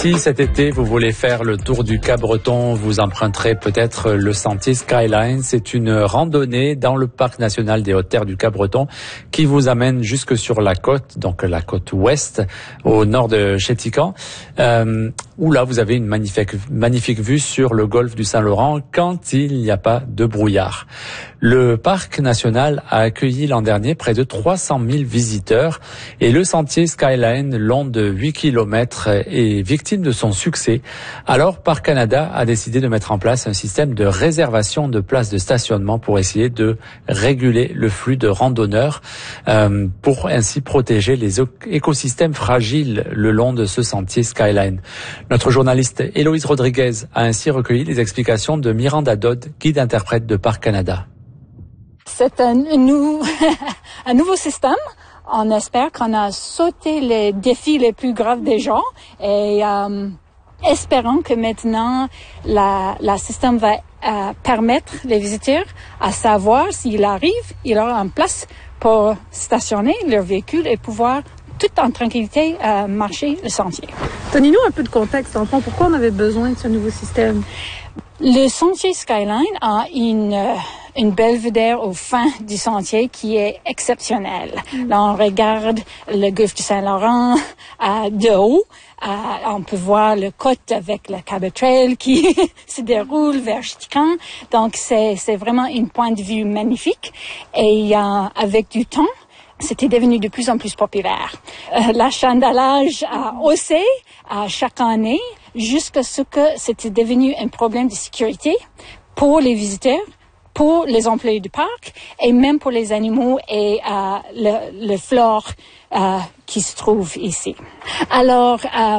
Si cet été vous voulez faire le tour du Cap-Breton, vous emprunterez peut-être le sentier Skyline. C'est une randonnée dans le parc national des Hautes-Terres du Cap-Breton qui vous amène jusque sur la côte, donc la côte ouest, au nord de Chéticamp, où là vous avez une magnifique vue sur le golfe du Saint-Laurent quand il n'y a pas de brouillard. Le parc national a accueilli l'an dernier près de 300 000 visiteurs et le sentier Skyline, long de 8 km, est victime de son succès. Alors, Parcs Canada a décidé de mettre en place un système de réservation de places de stationnement pour essayer de réguler le flux de randonneurs, pour ainsi protéger les écosystèmes fragiles le long de ce sentier Skyline. Notre journaliste Héloïse Rodriguez a ainsi recueilli les explications de Miranda Dodd, guide-interprète de Parcs Canada. C'est un nouveau système. On espère qu'on a sauté les défis les plus graves des gens et espérons que maintenant la système va permettre les visiteurs à savoir s'il arrive, il aura une place pour stationner leur véhicule et pouvoir tout en tranquillité marcher le sentier. Donnez-nous un peu de contexte, en fond, pourquoi on avait besoin de ce nouveau système? Le sentier Skyline a une belvédère au fin du sentier qui est exceptionnelle. Là, on regarde le golfe du Saint-Laurent de haut. On peut voir le côte avec le Cabot Trail qui se déroule vers Chéticamp. Donc, c'est vraiment un point de vue magnifique. Et avec du temps, c'était devenu de plus en plus populaire. L'achalandage a haussé chaque année jusqu'à ce que c'était devenu un problème de sécurité pour les visiteurs, pour les employés du parc et même pour les animaux et le flore qui se trouve ici. Alors,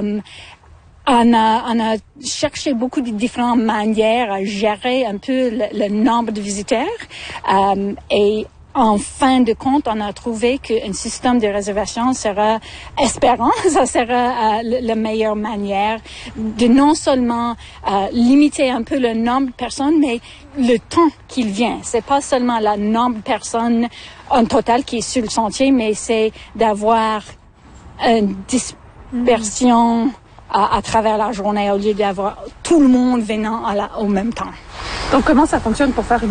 on a cherché beaucoup de différentes manières à gérer un peu le nombre de visiteurs et en fin de compte, on a trouvé qu'un système de réservation sera, ça sera la meilleure manière de non seulement limiter un peu le nombre de personnes, mais le temps qu'il vient. C'est pas seulement le nombre de personnes en total qui est sur le sentier, mais c'est d'avoir une dispersion à travers la journée au lieu d'avoir tout le monde venant au même temps. Donc, comment ça fonctionne pour faire une